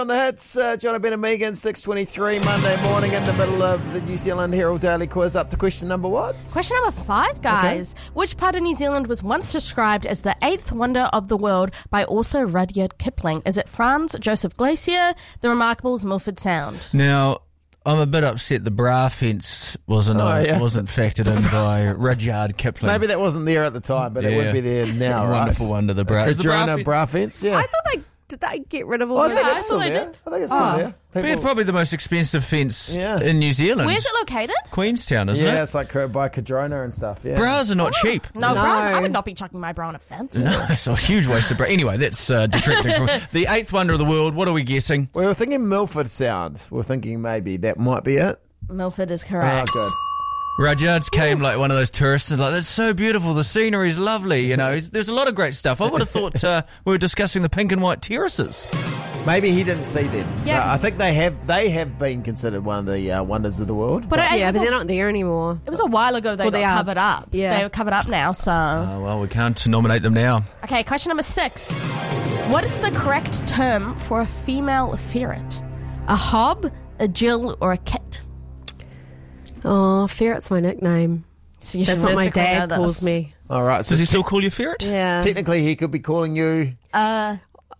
On the hits, John Ben and Megan, 6:23 Monday morning in the middle of the New Zealand Herald Daily Quiz. Up to question number what? Question number 5, guys. Okay. Which part of New Zealand was once described as the 8th wonder of the world by author Rudyard Kipling? Is it Franz Joseph Glacier, the Remarkables, Milford Sound? Now, I'm a bit upset the bra fence wasn't factored in by Rudyard Kipling. Maybe that wasn't there at the time, but it would be there now, right? Wonderful wonder, the bra. Kadrona bra fence, yeah. I thought did they get rid of all I think that? it's still there. I think it's still there. They're probably the most expensive fence in New Zealand. Where's it located? Queenstown, isn't it? Yeah, it's like by Kadrona and stuff, yeah. Bras are not cheap. No, bras. I would not be chucking my bra on a fence. No, it's a huge waste of bra. Anyway, that's detracting from the 8th wonder of the world. What are we guessing? We were thinking Milford Sound. We're thinking maybe that might be it. Milford is correct. Oh, good. Rudyard came like one of those tourists and like, that's so beautiful, the scenery's lovely, you know. There's a lot of great stuff. I would have thought we were discussing the pink and white terraces. Maybe he didn't see them. Yeah, I think they have been considered one of the wonders of the world. But they're not there anymore. It was a while ago they got covered up. Yeah. They were covered up now, so... well, we can't nominate them now. Okay, question number 6. What is the correct term for a female ferret? A hob, a Jill, or a kit? Oh, ferret's my nickname. So that's what my dad calls me. All right. So does he still call you ferret? Yeah. Technically, he could be calling you... a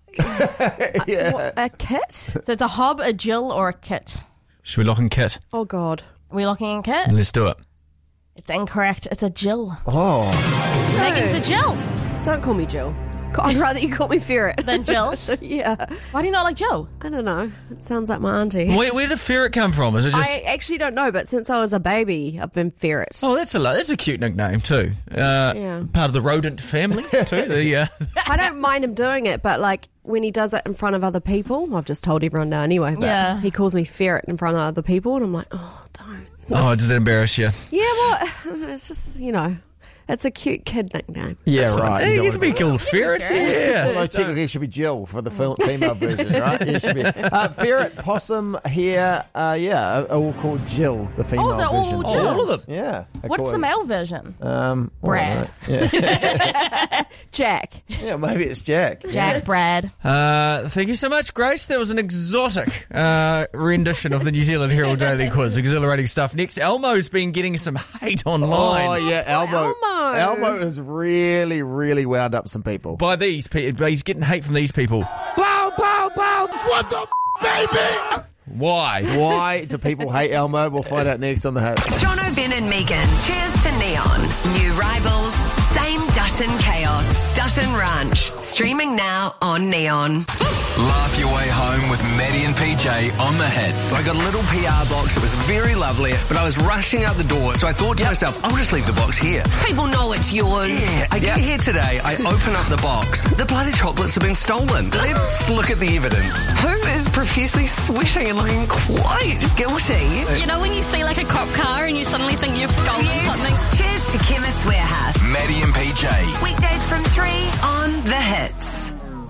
kit? So it's a hob, a Jill, or a kit. Should we lock in kit? Oh, God. Are we locking in kit? Let's do it. It's incorrect. It's a Jill. Oh. Megan's a Jill. Don't call me Jill. I'd rather you call me ferret. Than Jill? Yeah. Why do you not like Jill? I don't know. It sounds like my auntie. Where did ferret come from? Is it just... I actually don't know, but since I was a baby, I've been ferret. Oh, that's a cute nickname too. Part of the rodent family too. I don't mind him doing it, but like when he does it in front of other people, I've just told everyone now anyway, but he calls me ferret in front of other people and I'm like, oh, don't. Oh, does it embarrass you? Yeah, well, it's just, it's a cute kid nickname. Yeah, right. Hey, you can be called ferret. Yeah. Although technically it should be Jill for the female version, right? Yeah, it should be. Ferret, possum, hare, are all called Jill, the female they're version. all Jills. All of them? Yeah. What's the male version? Brad. Right. Yeah. Jack. Yeah, maybe it's Jack. Jack, Brad. Thank you so much, Grace. That was an exotic rendition of the New Zealand Herald Daily Quiz. Exhilarating stuff. Next, Elmo's been getting some hate online. Oh, yeah, Elmo. Elmo has really, really wound up some people. By these people. He's getting hate from these people. Bow, bow, bow. What the baby? Why? Why do people hate Elmo? We'll find out next on the hit. John Ben and Megan. Cheers to Neon. New rivals. Same Dutton chaos. Dutton Ranch. Streaming now on Neon. Laugh your way home with Maddie and PJ on the hits. I got a little PR box. It was very lovely, but I was rushing out the door, so I thought to myself, I'll just leave the box here. People know it's yours. Yeah, I get here today, I open up the box. The bloody chocolates have been stolen. Let's look at the evidence. Who is profusely sweating and looking quite guilty? You know when you see like a cop car and you suddenly think you've stolen something? Cheers to Chemist Warehouse. Maddie and PJ. Weekdays from 3 on The Hits.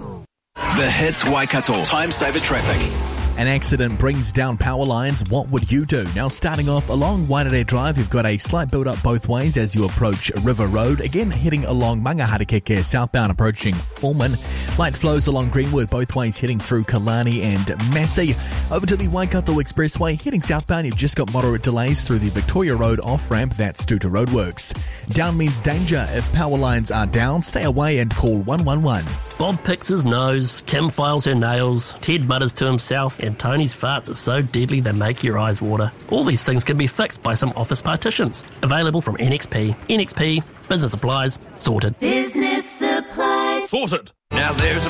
The Hits Waikato. Time saver traffic. An accident brings down power lines. What would you do? Now, starting off along Waitere Drive, you've got a slight build-up both ways as you approach River Road. Again, heading along Mangaharakeke southbound, approaching Fulman. Light flows along Greenwood both ways, heading through Kalani and Massey. Over to the Waikato Expressway, heading southbound, you've just got moderate delays through the Victoria Road off-ramp. That's due to roadworks. Down means danger. If power lines are down, stay away and call 111. Bob picks his nose, Kim files her nails, Ted mutters to himself, and Tony's farts are so deadly they make your eyes water. All these things can be fixed by some office partitions. Available from NXP. NXP, business supplies, sorted. Business supplies. Sorted. Now there's a